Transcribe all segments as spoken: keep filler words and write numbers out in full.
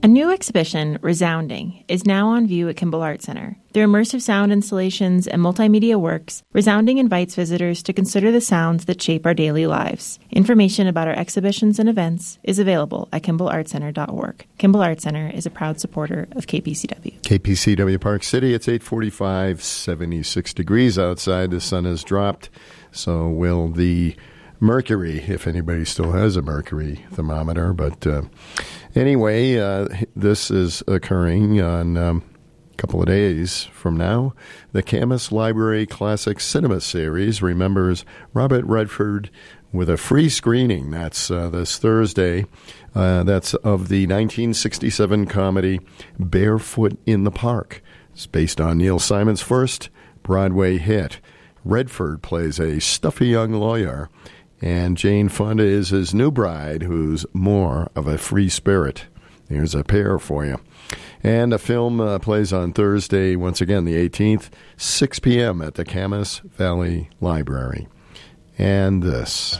A new exhibition, Resounding, is now on view at Kimball Art Center. Through immersive sound installations and multimedia works, Resounding invites visitors to consider the sounds that shape our daily lives. Information about our exhibitions and events is available at kimball art center dot org. Kimball Art Center is a proud supporter of K P C W. K P C W Park City, it's eight forty-five, seventy-six degrees outside. The sun has dropped. So will the mercury, if anybody still has a mercury thermometer, but... Uh, Anyway, uh, this is occurring on um, a couple of days from now. The Camas Library Classic Cinema Series remembers Robert Redford with a free screening. That's uh, this Thursday. Uh, that's of the nineteen sixty-seven comedy Barefoot in the Park. It's based on Neil Simon's first Broadway hit. Redford plays a stuffy young lawyer, and Jane Fonda is his new bride, who's more of a free spirit. Here's a pair for you. And the film uh, plays on Thursday, once again, the eighteenth, six p.m. at the Camas Valley Library. And this.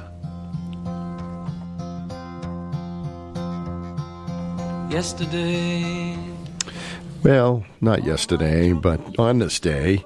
Yesterday. Well, not yesterday, but on this day,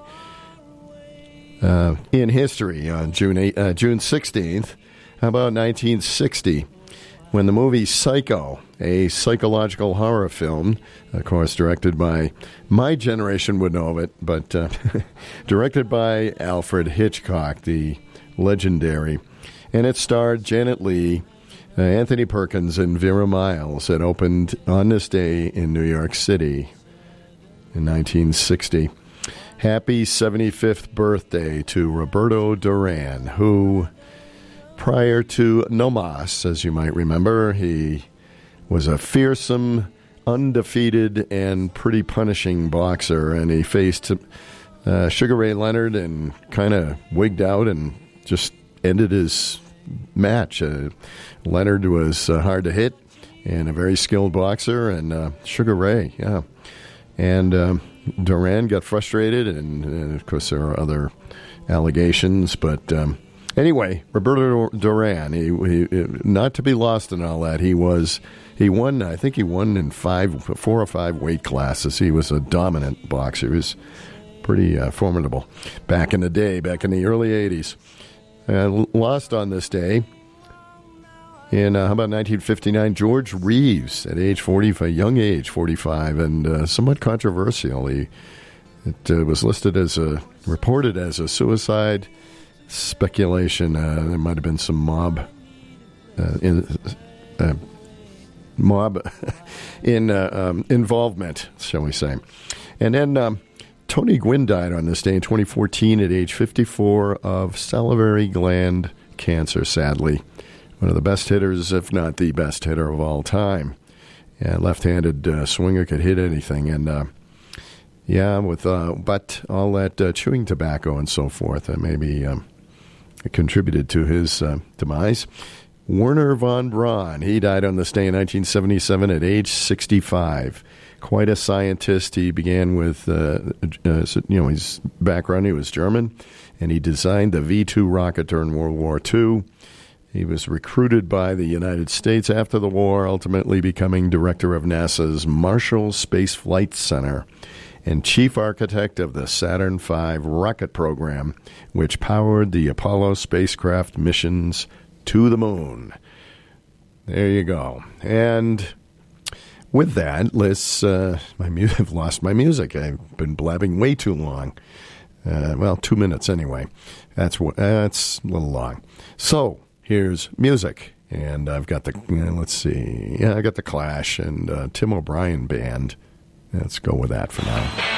uh, in history, on June eighth, uh, June sixteenth, how about nineteen sixty, when the movie Psycho, a psychological horror film, of course directed by, my generation would know of it, but uh, directed by Alfred Hitchcock, the legendary, and it starred Janet Leigh, uh, Anthony Perkins, and Vera Miles. It opened on this day in New York City in nineteen sixty. Happy seventy-fifth birthday to Roberto Duran, who... prior to No Mas, as you might remember, he was a fearsome, undefeated, and pretty punishing boxer, and he faced uh, Sugar Ray Leonard and kind of wigged out and just ended his match. Uh, Leonard was uh, hard to hit and a very skilled boxer, and uh, Sugar Ray, yeah. And um, Duran got frustrated, and, and of course there are other allegations, but... Um, Anyway, Roberto Duran, he, he, not to be lost in all that, he was, he won, I think he won in five, four or five weight classes. He was a dominant boxer. He was pretty uh, formidable back in the day, back in the early eighties. Uh, lost on this day in, uh, how about nineteen fifty-nine, George Reeves at age forty-five, young age, forty-five, and uh, somewhat controversial. He, it uh, was listed as a, reported as a suicide. Speculation. Uh, there might have been some mob, uh, in, uh, mob in uh, um, involvement, shall we say? And then um, Tony Gwynn died on this day in twenty fourteen at age fifty-four of salivary gland cancer. Sadly, one of the best hitters, if not the best hitter of all time. Yeah, left-handed uh, swinger, could hit anything, and. Uh, Yeah, with uh, but all that uh, chewing tobacco and so forth, uh, maybe um, contributed to his uh, demise. Werner von Braun, he died on this day in nineteen seventy-seven at age sixty-five. Quite a scientist. He began with, uh, uh, you know, his background. He was German, and he designed the V two rocket during World War Two. He was recruited by the United States after the war, ultimately becoming director of NASA's Marshall Space Flight Center and chief architect of the Saturn five rocket program, which powered the Apollo spacecraft missions to the moon. There you go. And with that, let's, uh, my mu- I've lost my music. I've been blabbing way too long. Uh, well, two minutes anyway. That's, uh, that's a little long. So here's music. And I've got the, uh, let's see, yeah, I got the Clash and uh, Tim O'Brien Band. Let's go with that for now.